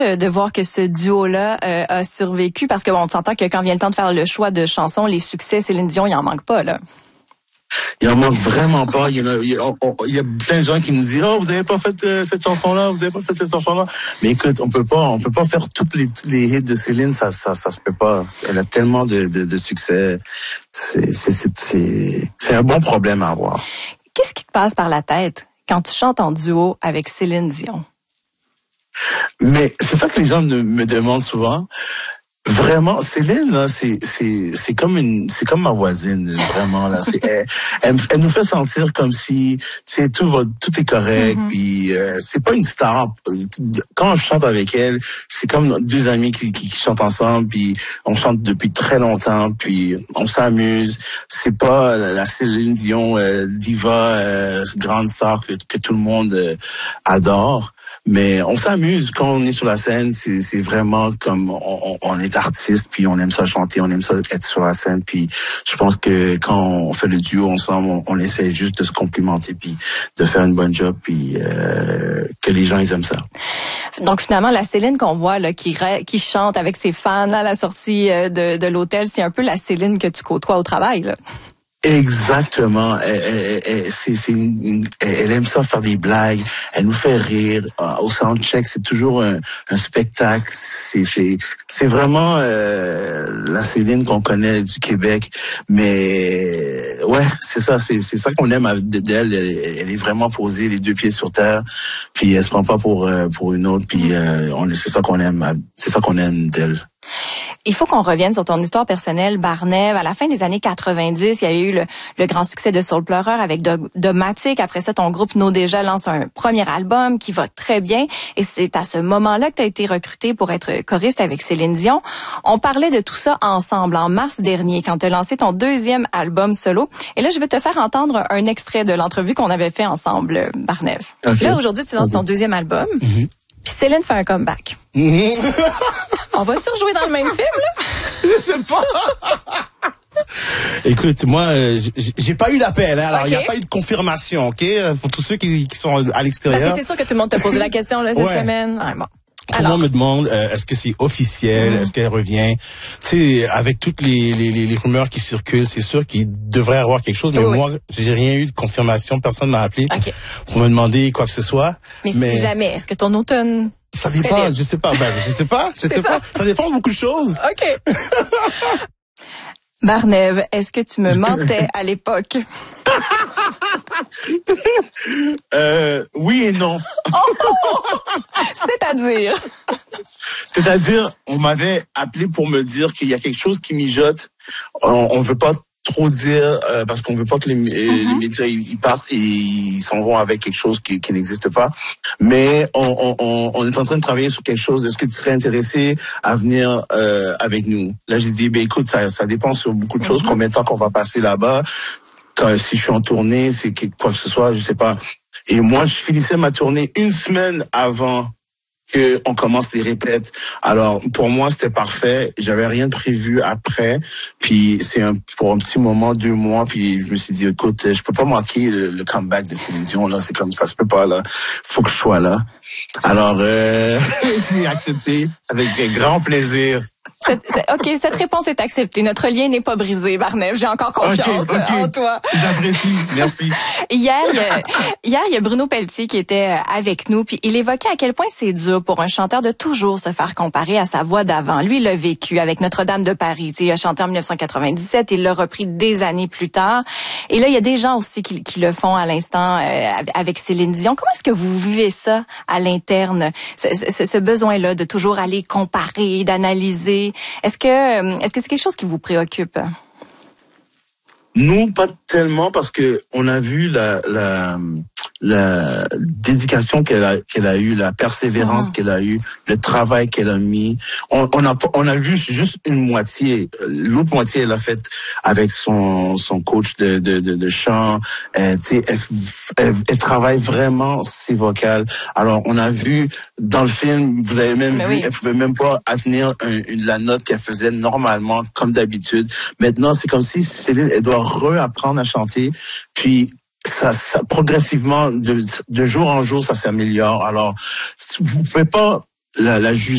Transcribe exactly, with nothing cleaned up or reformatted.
de voir que ce duo-là euh, a survécu? Parce que bon, on s'entend que quand vient le temps de faire le choix de chansons, les succès Céline Dion, il en manque pas, là. Il en manque vraiment pas. Il y, a, il, y a, il y a plein de gens qui nous disent, oh, vous avez pas fait euh, cette chanson-là, vous avez pas fait cette chanson-là. Mais écoute, on peut pas, on peut pas faire toutes les, tous les hits de Céline, ça, ça, ça se peut pas. Elle a tellement de, de, de succès. C'est, c'est, c'est, c'est, c'est un bon problème à avoir. Qu'est-ce qui te passe par la tête quand tu chantes en duo avec Céline Dion? Mais c'est ça que les gens me, me demandent souvent. Vraiment, Céline, là, c'est, c'est, c'est comme une, c'est comme ma voisine, vraiment, là. C'est, elle, elle, elle nous fait sentir comme si, tu sais, tout va, tout est correct, mm-hmm. Puis, euh, c'est pas une star. Quand je chante avec elle, c'est comme deux amis qui, qui, qui chantent ensemble, puis on chante depuis très longtemps, puis on s'amuse. C'est pas la Céline Dion, euh, diva, euh, grande star que, que tout le monde euh, adore. Mais on s'amuse quand on est sur la scène, c'est, c'est vraiment comme on, on est artiste, puis on aime ça chanter, on aime ça être sur la scène, puis je pense que quand on fait le duo ensemble, on, on essaie juste de se complimenter, puis de faire une bonne job, puis euh, que les gens ils aiment ça. Donc finalement, la Céline qu'on voit là, qui qui chante avec ses fans là, à la sortie de, de l'hôtel, c'est un peu la Céline que tu côtoies au travail, là. Exactement. Elle, elle, elle, c'est, c'est une, elle aime ça faire des blagues. Elle nous fait rire. Au soundcheck, c'est toujours un, un spectacle. C'est, c'est, c'est vraiment euh, la Céline qu'on connaît du Québec. Mais ouais, c'est ça. C'est, c'est ça qu'on aime d'elle. Elle, elle est vraiment posée, les deux pieds sur terre. Puis elle se prend pas pour pour une autre. Puis euh, on, c'est ça qu'on aime. C'est ça qu'on aime d'elle. Il faut qu'on revienne sur ton histoire personnelle, Barnève. À la fin des années quatre-vingt-dix, il y a eu le, le grand succès de Soul Pleureur avec Dogmatic. Après ça, ton groupe No Déjà lance un premier album qui va très bien. Et c'est à ce moment-là que tu as été recruté pour être choriste avec Céline Dion. On parlait de tout ça ensemble en mars dernier, quand tu as lancé ton deuxième album solo. Et là, je vais te faire entendre un extrait de l'entrevue qu'on avait fait ensemble, Barnève. Okay. Là, aujourd'hui, tu lances okay. ton deuxième album. Mm-hmm. Puis Céline fait un comeback. Mm-hmm. On va surjouer dans le même film, là? Je sais pas. Écoute, moi, euh, j'ai pas eu l'appel, hein, alors il okay. n'y a pas eu de confirmation, ok, pour tous ceux qui, qui sont à l'extérieur. Parce que c'est sûr que tout le monde te pose la question là cette ouais. semaine. Ouais, bon. Tout Alors. le monde me demande, euh, est-ce que c'est officiel, mmh. est-ce qu'elle revient? Tu sais, avec toutes les, les, les rumeurs qui circulent, c'est sûr qu'il devrait y avoir quelque chose, mais oui. moi, j'ai rien eu de confirmation, personne m'a appelé okay. pour me demander quoi que ce soit. Mais, mais si jamais, est-ce que ton automne... Ça dépend, libre? je sais pas, ben, je sais pas, je sais ça. pas, ça dépend de beaucoup de choses. OK. Barnève, est-ce que tu me mentais à l'époque? euh, oui et non. Oh! C'est-à-dire? C'est-à-dire, on m'avait appelé pour me dire qu'il y a quelque chose qui mijote. On, on veut pas trop dire euh, parce qu'on veut pas que les, mm-hmm. les médias ils partent et ils s'en vont avec quelque chose qui, qui n'existe pas. Mais on, on, on est en train de travailler sur quelque chose. Est-ce que tu serais intéressé à venir euh, avec nous? Là, j'ai dit, ben écoute, ça, ça dépend sur beaucoup de choses. Mm-hmm. Combien de temps qu'on va passer là-bas? Quand, si je suis en tournée, c'est quoi que ce soit, je sais pas. Et moi, je finissais ma tournée une semaine avant que on commence les répètes. Alors pour moi c'était parfait, j'avais rien de prévu après, puis c'est un pour un petit moment, deux mois, puis je me suis dit écoute, je peux pas manquer le, le comeback de Céline Dion là, c'est comme ça se peut pas là, faut que je sois là. Alors euh, j'ai accepté avec grand plaisir. Cette, cette, OK, cette réponse est acceptée. Notre lien n'est pas brisé, Barnève. J'ai encore confiance okay, okay. en toi. J'apprécie. Merci. Hier, il y a, hier, il y a Bruno Pelletier qui était avec nous, puis il évoquait à quel point c'est dur pour un chanteur de toujours se faire comparer à sa voix d'avant. Lui, il l'a vécu avec Notre-Dame de Paris. T'sais, il a chanté en dix-neuf cent quatre-vingt-dix-sept, il l'a repris des années plus tard. Et là, il y a des gens aussi qui, qui le font à l'instant euh, avec Céline Dion. Comment est-ce que vous vivez ça à l'interne, ce, ce, ce besoin-là de toujours aller comparer, d'analyser? Est-ce que est-ce que c'est quelque chose qui vous préoccupe? Nous, pas tellement, parce que on a vu la la la dédication qu'elle a qu'elle a eu, la persévérance mmh. qu'elle a eu, le travail qu'elle a mis. On, on a on a vu juste une moitié. L'autre moitié, elle a fait avec son son coach de de de, de chant. Euh, tu sais, elle, elle, elle travaille vraiment ses vocales. Alors, on a vu dans le film, vous avez même Mais vu, oui. elle pouvait même pas atteindre un, une, la note qu'elle faisait normalement, comme d'habitude. Maintenant, c'est comme si Céline, elle doit réapprendre à chanter, puis Ça, ça progressivement de, de jour en jour ça s'améliore. Alors vous pouvez pas la, la juger